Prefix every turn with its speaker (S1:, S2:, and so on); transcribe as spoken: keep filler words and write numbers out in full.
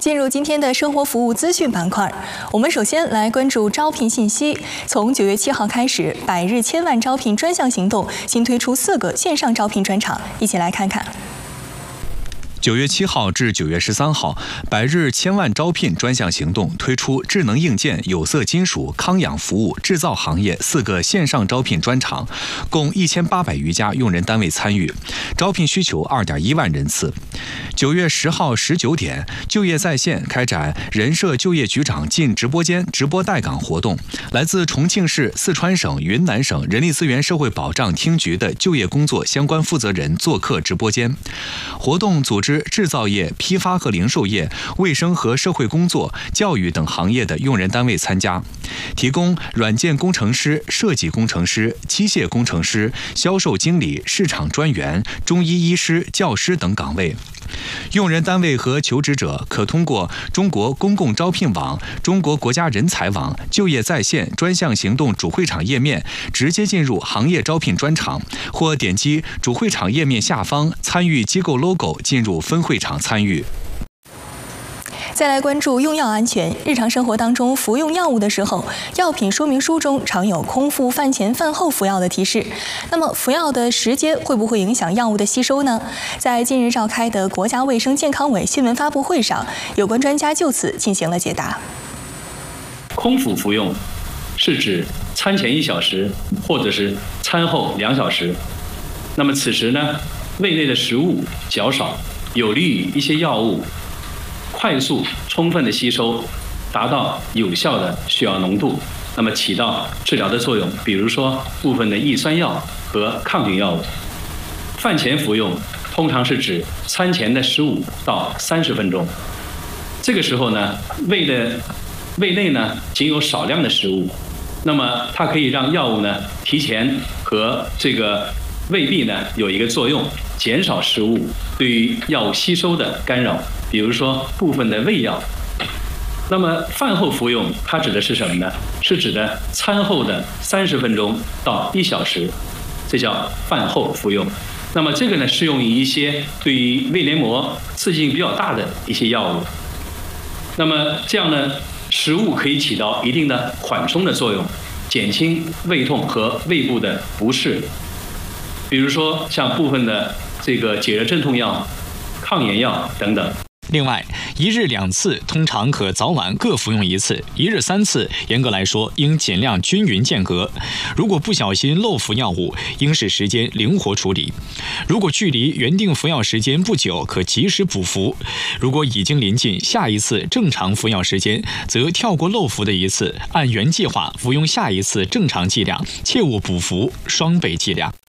S1: 进入今天的生活服务资讯板块，我们首先来关注招聘信息。从九月七号开始，百日千万招聘专项行动新推出四个线上招聘专场，一起来看看。
S2: 九月七号至九月十三号，百日千万招聘专项行动推出智能硬件、有色金属、康养服务、制造行业四个线上招聘专场，共一千八百余家用人单位参与，招聘需求二点一万人次。九月十号十九点，就业在线开展人社就业局长进直播间直播带岗活动，来自重庆市、四川省、云南省人力资源社会保障厅局的就业工作相关负责人做客直播间。活动组织制造业、批发和零售业、卫生和社会工作、教育等行业的用人单位参加，提供软件工程师、设计工程师、机械工程师、销售经理、市场专员、中医医师、教师等岗位。用人单位和求职者可通过中国公共招聘网、中国国家人才网、就业在线专项行动主会场页面直接进入行业招聘专场，或点击主会场页面下方参与机构 logo 进入分会场参与。
S1: 再来关注用药安全。日常生活当中服用药物的时候，药品说明书中常有空腹、饭前、饭后服药的提示。那么服药的时间会不会影响药物的吸收呢？在近日召开的国家卫生健康委新闻发布会上，有关专家就此进行了解答。
S3: 空腹服用是指餐前一小时或者是餐后两小时。那么此时呢，胃内的食物较少，有利于一些药物快速充分的吸收，达到有效的血药浓度，那么起到治疗的作用。比如说部分的抑酸药和抗菌药物。饭前服用通常是指餐前的十五到三十分钟。这个时候呢，胃的胃内呢仅有少量的食物，那么它可以让药物呢提前和这个胃壁呢有一个作用，减少食物对于药物吸收的干扰。比如说部分的胃药。那么饭后服用它指的是什么呢？是指的餐后的三十分钟到一小时，这叫饭后服用。那么这个呢适用于一些对于胃黏膜刺激性比较大的一些药物。那么这样呢，食物可以起到一定的缓冲的作用，减轻胃痛和胃部的不适。比如说像部分的这个解热镇痛药、抗炎药等等。
S4: 另外，一日两次通常可早晚各服用一次，一日三次严格来说应尽量均匀间隔。如果不小心漏服药物，应使时间灵活处理。如果距离原定服药时间不久，可及时补服。如果已经临近下一次正常服药时间，则跳过漏服的一次，按原计划服用下一次正常剂量，切勿补服双倍剂量。